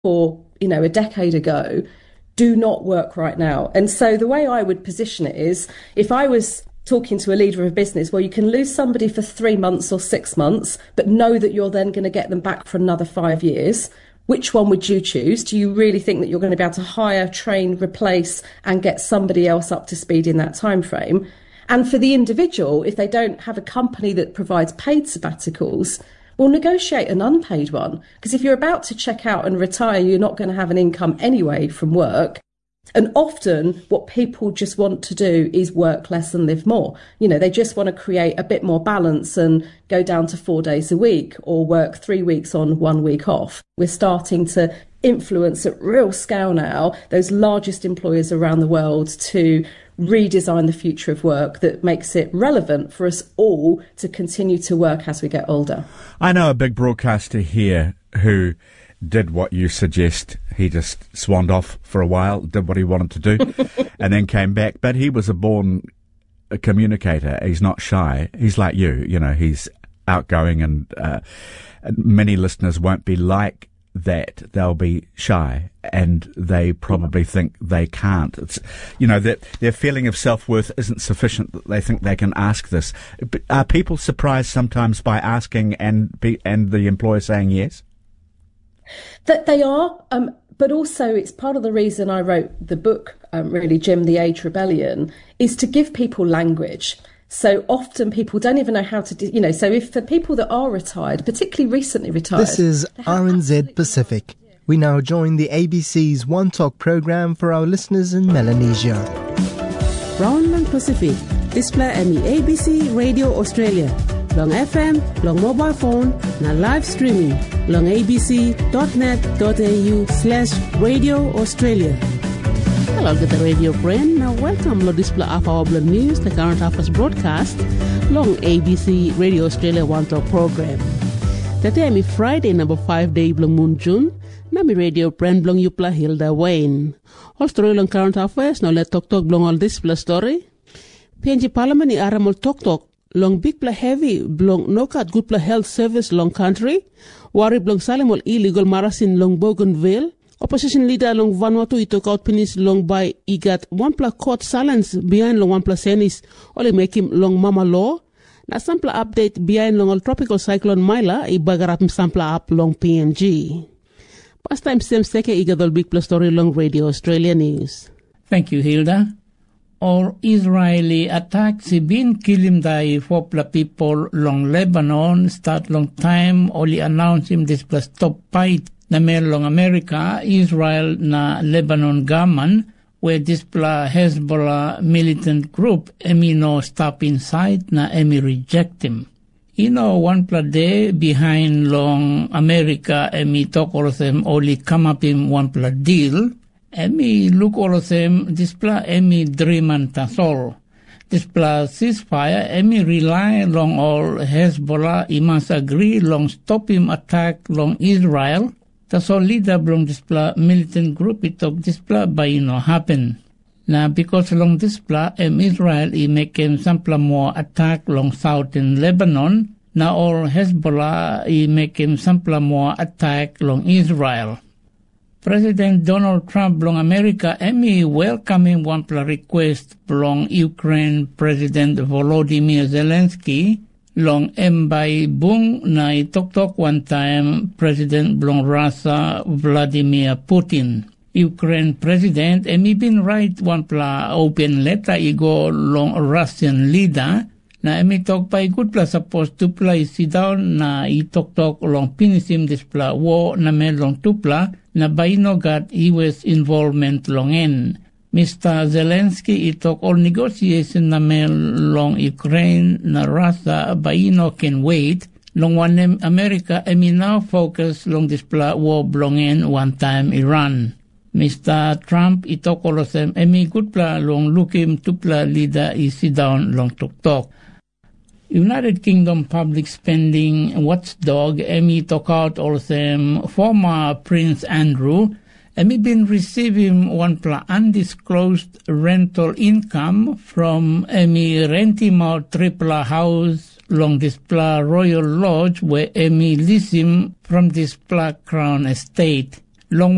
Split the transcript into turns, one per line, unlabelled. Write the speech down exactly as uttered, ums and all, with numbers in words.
or, you know, a decade ago do not work right now. And so the way I would position it is, if I was talking to a leader of a business, well, you can lose somebody for three months or six months, but know that you're then going to get them back for another five years. Which one would you choose? Do you really think that you're going to be able to hire, train, replace, and get somebody else up to speed in that time frame? And for the individual, if they don't have a company that provides paid sabbaticals, well, negotiate an unpaid one. Because if you're about to check out and retire, you're not going to have an income anyway from work. And often what people just want to do is work less and live more. You know, they just want to create a bit more balance and go down to four days a week or work three weeks on, one week off. We're starting to influence at real scale now those largest employers around the world to redesign the future of work that makes it relevant for us all to continue to work as we get older.
I know a big broadcaster here who did what you suggest. He just swanned off for a while, did what he wanted to do, and then came back. But he was a born a communicator. He's not shy. He's like you, you know, he's outgoing, and uh, many listeners won't be like that. They'll be shy, and they probably think they can't. It's, you know, that their feeling of self-worth isn't sufficient, that they think they can ask this. But are people surprised sometimes by asking and be, and the employer saying yes?
That they are, um, but also it's part of the reason I wrote the book, um, really, Jim, The Age Rebellion, is to give people language. So often people don't even know how to, do, you know, so if for people that are retired, particularly recently retired.
This is R N Z Pacific. We now join the A B C's One Talk program for our listeners in Melanesia.
Brownland Pacific, display M E A B C Radio Australia. Long F M, long mobile phone, na live streaming, long abc.net.au slash Radio Australia. Hello, good radio friend. Now welcome to display of our news, the current affairs broadcast, long A B C Radio Australia One Talk program. Today is Friday, number five day, blong moon June. Nami radio friend, blong Yupla Hilda Wayne. Australian current affairs, now let talk talk blong all display story. P N G Parliament ni aramol talk talk. Long big pla heavy, blong nokat good pla health service long country, wari blong salimol illegal marasin long Bougainville, opposition leader long Vanuatu itok out pinis long by igat one pla court silence behind long one pla senis, only make him long mama law, na sampla update behind long all tropical cyclone Myla, i bagarap sampla up long P N G. Past time same seke igadol big pla story long Radio Australia News.
Thank you, Hilda. Or Israeli attacks been killing die for people long Lebanon start long time only announce him this plus stop fight na long America Israel na Lebanon gaman where this pla Hezbollah militant group emi no stop inside na emi reject him. You know one pla day behind long America emi talk all of them only come up in one pla deal. Emi look all of them, this pla emi dream and tasol. This pla ceasefire, emi rely long all Hezbollah, he must agree long stop him attack long Israel. Tasol leader long this pla militant group, it of this pla by you know happen. Now because long this pla, em Israel, he make him some pla more attack long southern Lebanon. Now all Hezbollah, he make him some pla more attack long Israel. President Donald Trump long America emi welcoming one pla request long Ukraine President Volodymyr Zelensky long embai bung na itok tok one time President long Russia Vladimir Putin. Ukraine President emi been write one pla open letter igo long Russian leader na emi tok pa good pla supposed to play sit down na itok tok long pinisim this pla war na me long tupla na baino got U S involvement long en. Mister Zelensky itok all negotiation na me long Ukraine na Russia baino can wait long one America emi now focus long this pla war long en one time Iran. Mister Trump itok all of them emi good pla long look him tupla leader is sit down long tok tok. United Kingdom public spending watchdog Emi took out all of them former Prince Andrew Emi been receiving one pla undisclosed rental income from Emi renting out triple house long this pla Royal Lodge where Emi lease him from this pla Crown Estate. Long